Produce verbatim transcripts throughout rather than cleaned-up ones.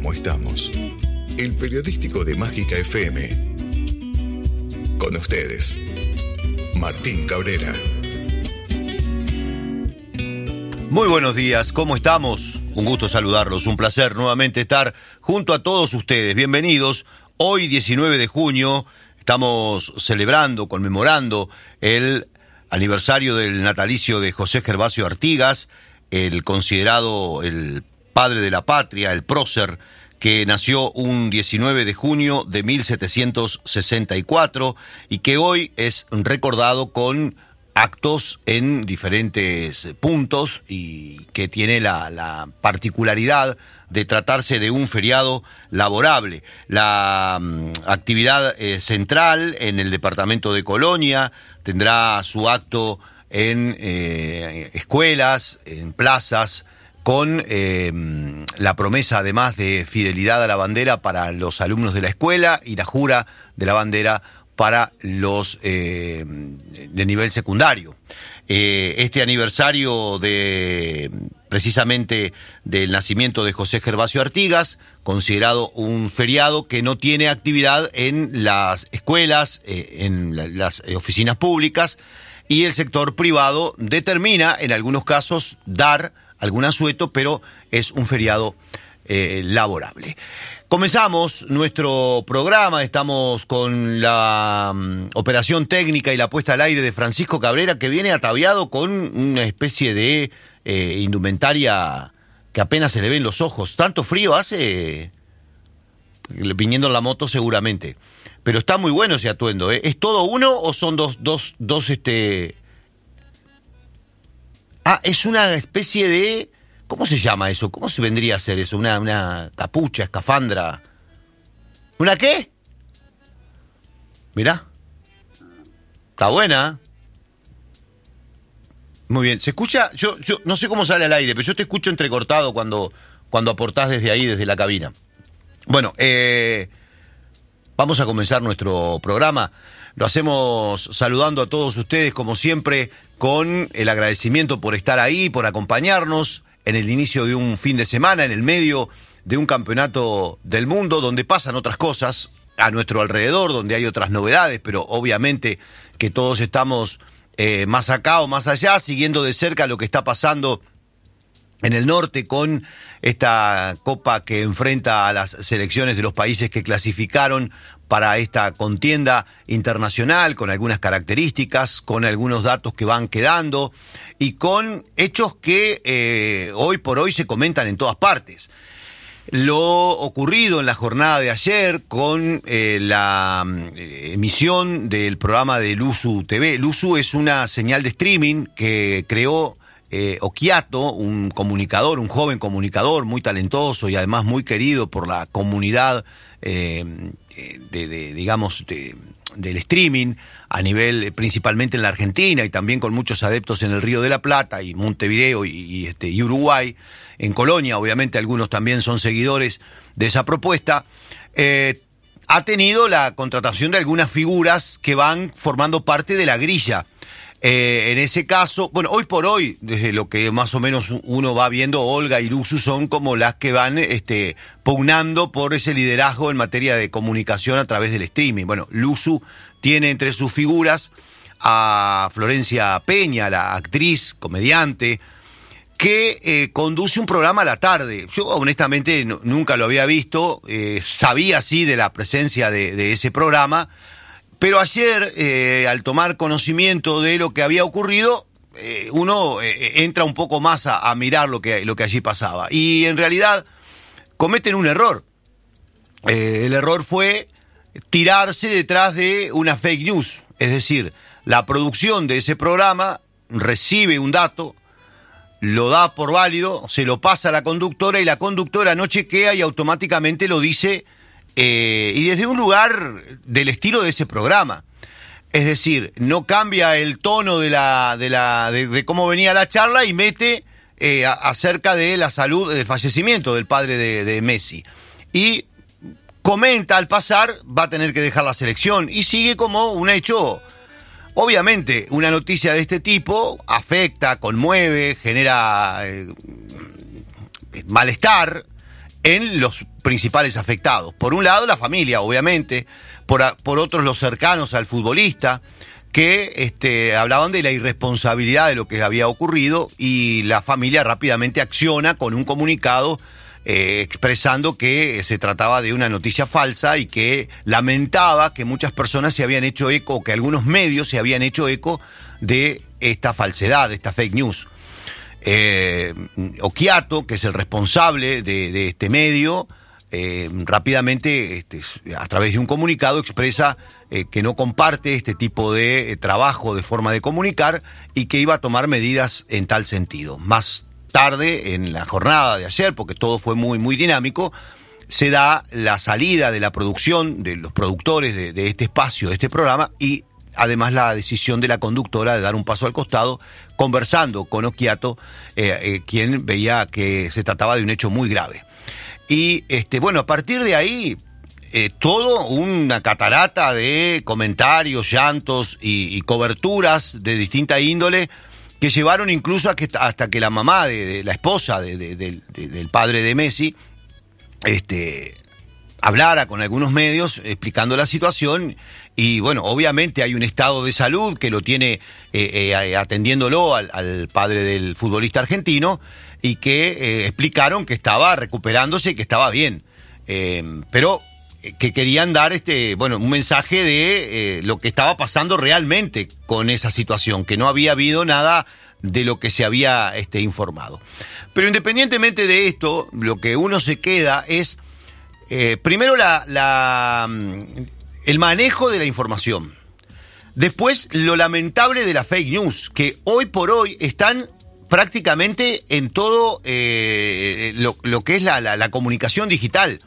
cómo estamos. El periodístico de Mágica F M. Con ustedes, Martín Cabrera. Muy buenos días, ¿cómo estamos? Un gusto saludarlos, un placer nuevamente estar junto a todos ustedes. Bienvenidos. Hoy, diecinueve de junio, estamos celebrando, conmemorando el aniversario del natalicio de José Gervasio Artigas, el considerado el padre de la patria, el prócer, que nació un diecinueve de junio de mil setecientos sesenta y cuatro y que hoy es recordado con actos en diferentes puntos y que tiene la, la particularidad de tratarse de un feriado laborable. La um, actividad eh, central en el departamento de Colonia tendrá su acto en eh, escuelas, en plazas, con eh, la promesa además de fidelidad a la bandera para los alumnos de la escuela y la jura de la bandera para los eh, de nivel secundario. Eh, este aniversario de precisamente del nacimiento de José Gervasio Artigas, considerado un feriado que no tiene actividad en las escuelas, eh, en la, las oficinas públicas, y el sector privado determina en algunos casos dar algún asueto, pero es un feriado eh, laborable. Comenzamos nuestro programa, estamos con la um, operación técnica y la puesta al aire de Francisco Cabrera, que viene ataviado con una especie de eh, indumentaria que apenas se le ven los ojos. Tanto frío hace, viniendo en la moto seguramente, pero está muy bueno ese atuendo, ¿eh? ¿Es todo uno o son dos, dos, dos, este... Ah, es una especie de... ¿Cómo se llama eso? ¿Cómo se vendría a ser eso? Una, una capucha, escafandra. ¿Una qué? Mirá. Está buena. Muy bien. ¿Se escucha? Yo, yo no sé cómo sale al aire, pero yo te escucho entrecortado cuando, cuando aportás desde ahí, desde la cabina. Bueno, eh, vamos a comenzar nuestro programa. Lo hacemos saludando a todos ustedes, como siempre, con el agradecimiento por estar ahí, por acompañarnos en el inicio de un fin de semana, en el medio de un campeonato del mundo, donde pasan otras cosas a nuestro alrededor, donde hay otras novedades, pero obviamente que todos estamos eh, más acá o más allá, siguiendo de cerca lo que está pasando en el norte con esta copa que enfrenta a las selecciones de los países que clasificaron para esta contienda internacional, con algunas características, con algunos datos que van quedando y con hechos que eh, hoy por hoy se comentan en todas partes. Lo ocurrido en la jornada de ayer con eh, la eh, emisión del programa de Luzu T V. Luzu es una señal de streaming que creó eh, Occhiato, un comunicador, un joven comunicador muy talentoso y además muy querido por la comunidad eh, de, de digamos de, del streaming a nivel principalmente en la Argentina y también con muchos adeptos en el Río de la Plata y Montevideo y, y, este, y Uruguay. En Colonia obviamente algunos también son seguidores de esa propuesta. Eh, ha tenido la contratación de algunas figuras que van formando parte de la grilla. Eh, en ese caso, bueno, hoy por hoy, desde lo que más o menos uno va viendo, Olga y Luzu son como las que van este, pugnando por ese liderazgo en materia de comunicación a través del streaming. Bueno, Luzu tiene entre sus figuras a Florencia Peña, la actriz, comediante, que eh, conduce un programa a la tarde. Yo honestamente no, nunca lo había visto, eh, sabía sí de la presencia de, de ese programa, pero ayer, eh, al tomar conocimiento de lo que había ocurrido, eh, uno eh, entra un poco más a, a mirar lo que, lo que allí pasaba. Y en realidad cometen un error. Eh, el error fue tirarse detrás de una fake news. Es decir, la producción de ese programa recibe un dato, lo da por válido, se lo pasa a la conductora y la conductora no chequea y automáticamente lo dice. Eh, y desde un lugar del estilo de ese programa. Es decir, no cambia el tono de la de la de, de cómo venía la charla y mete eh, a, acerca de la salud, del fallecimiento del padre de, de Messi. Y comenta al pasar, va a tener que dejar la selección. Y sigue como un hecho. Obviamente, una noticia de este tipo afecta, conmueve, genera eh, malestar. en los principales afectados. Por un lado, la familia, obviamente, por, a, por otros, los cercanos al futbolista, que este, hablaban de la irresponsabilidad de lo que había ocurrido, y la familia rápidamente acciona con un comunicado eh, expresando que se trataba de una noticia falsa y que lamentaba que muchas personas se habían hecho eco, que algunos medios se habían hecho eco de esta falsedad, de esta fake news. Eh, Occhiato, que es el responsable de, de este medio, eh, rápidamente, este, a través de un comunicado, expresa eh, que no comparte este tipo de eh, trabajo, de forma de comunicar, y que iba a tomar medidas en tal sentido. Más tarde, en la jornada de ayer, porque todo fue muy, muy dinámico, se da la salida de la producción, de los productores de, de este espacio, de este programa, y además la decisión de la conductora de dar un paso al costado, conversando con Occhiato, eh, eh, quien veía que se trataba de un hecho muy grave. Y este, bueno, a partir de ahí, eh, todo una catarata de comentarios, llantos y, y coberturas de distinta índole, que llevaron incluso a que, hasta que la mamá de, de la esposa de, de, de, de, del padre de Messi, este, hablara con algunos medios explicando la situación. Y bueno, obviamente hay un estado de salud que lo tiene eh, eh, atendiéndolo al, al padre del futbolista argentino, y que eh, explicaron que estaba recuperándose y que estaba bien, eh, pero que querían dar este, bueno, un mensaje de eh, lo que estaba pasando realmente con esa situación, que no había habido nada de lo que se había este, informado. Pero independientemente de esto, lo que uno se queda es eh, primero la, la el manejo de la información. Después, lo lamentable de la fake news, que hoy por hoy están prácticamente en todo eh, lo, lo que es la, la, la comunicación digital.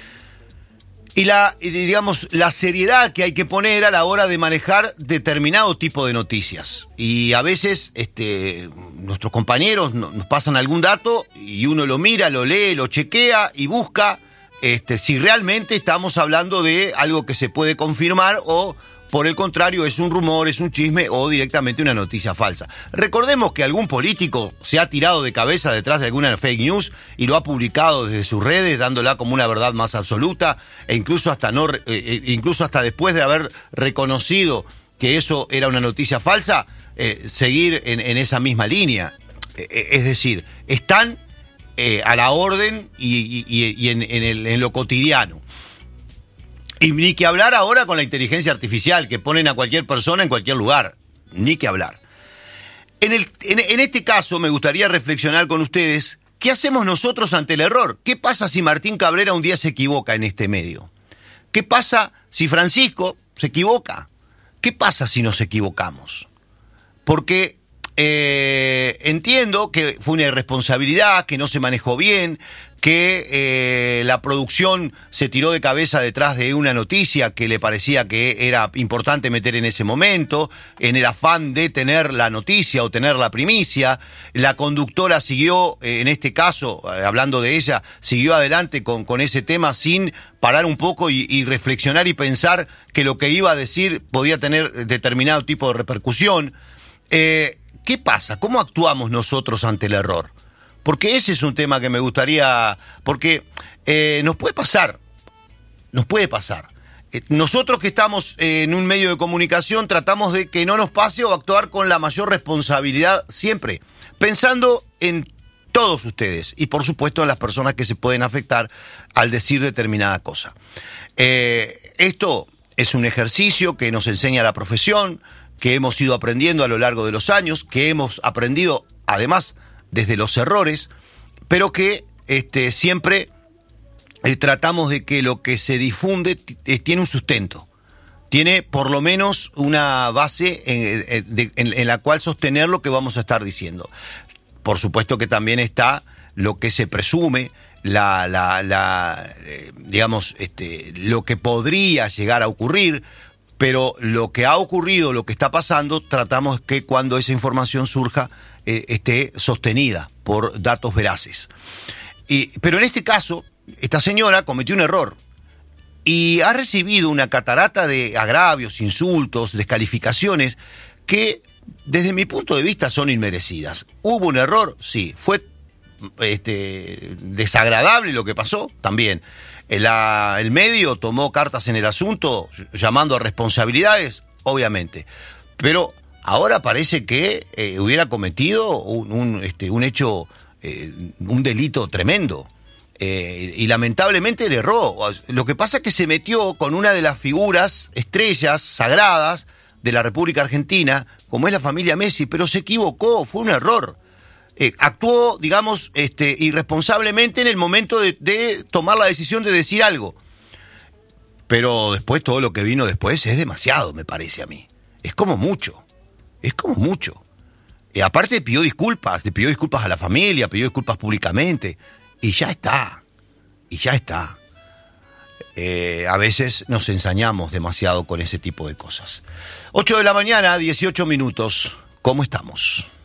Y la, digamos, la seriedad que hay que poner a la hora de manejar determinado tipo de noticias. Y a veces este, nuestros compañeros nos pasan algún dato y uno lo mira, lo lee, lo chequea y busca este, si realmente estamos hablando de algo que se puede confirmar, o por el contrario es un rumor, es un chisme, o directamente una noticia falsa. Recordemos que algún político se ha tirado de cabeza detrás de alguna fake news y lo ha publicado desde sus redes, dándola como una verdad más absoluta, e incluso hasta no, eh, incluso hasta después de haber reconocido que eso era una noticia falsa, eh, seguir en, en esa misma línea. Eh, es decir, están eh, a la orden y, y, y en, en, el, en lo cotidiano. Y ni que hablar ahora con la inteligencia artificial, que ponen a cualquier persona en cualquier lugar. Ni que hablar. En, el, en, en este caso me gustaría reflexionar con ustedes, ¿qué hacemos nosotros ante el error? ¿Qué pasa si Martín Cabrera un día se equivoca en este medio? ¿Qué pasa si Francisco se equivoca? ¿Qué pasa si nos equivocamos? Porque eh, entiendo que fue una irresponsabilidad, que no se manejó bien, que eh, la producción se tiró de cabeza detrás de una noticia que le parecía que era importante meter en ese momento, en el afán de tener la noticia o tener la primicia. La conductora siguió, eh, en este caso, eh, hablando de ella, siguió adelante con, con ese tema sin parar un poco y, y reflexionar y pensar que lo que iba a decir podía tener determinado tipo de repercusión. Eh, ¿Qué pasa? ¿Cómo actuamos nosotros ante el error? Porque ese es un tema que me gustaría, porque eh, nos puede pasar, nos puede pasar. Eh, nosotros que estamos eh, en un medio de comunicación tratamos de que no nos pase, o actuar con la mayor responsabilidad siempre, pensando en todos ustedes y por supuesto en las personas que se pueden afectar al decir determinada cosa. Eh, esto es un ejercicio que nos enseña la profesión, que hemos ido aprendiendo a lo largo de los años, que hemos aprendido además desde los errores, pero que este, siempre eh, tratamos de que lo que se difunde t- tiene un sustento, tiene por lo menos una base en, de, en, en la cual sostener lo que vamos a estar diciendo. Por supuesto que también está lo que se presume, la, la, la eh, digamos, este, lo que podría llegar a ocurrir. Pero lo que ha ocurrido, lo que está pasando, tratamos que cuando esa información surja eh, esté sostenida por datos veraces. Y, pero en este caso, esta señora cometió un error y ha recibido una catarata de agravios, insultos, descalificaciones que desde mi punto de vista son inmerecidas. ¿Hubo un error? Sí. ¿Fue este, desagradable lo que pasó, también. La, el medio tomó cartas en el asunto, llamando a responsabilidades, obviamente. Pero ahora parece que eh, hubiera cometido un, un, este, un hecho, eh, un delito tremendo. Eh, y lamentablemente le erró. Lo que pasa es que se metió con una de las figuras, estrellas, sagradas de la República Argentina, como es la familia Messi, pero se equivocó, fue un error. Eh, actuó, digamos, este, irresponsablemente en el momento de, de tomar la decisión de decir algo. Pero después, todo lo que vino después es demasiado, me parece a mí. Es como mucho, es como mucho. Eh, aparte pidió disculpas, le pidió disculpas a la familia, pidió disculpas públicamente. Y ya está, y ya está. Eh, a veces nos ensañamos demasiado con ese tipo de cosas. ocho de la mañana, dieciocho minutos. ¿Cómo estamos?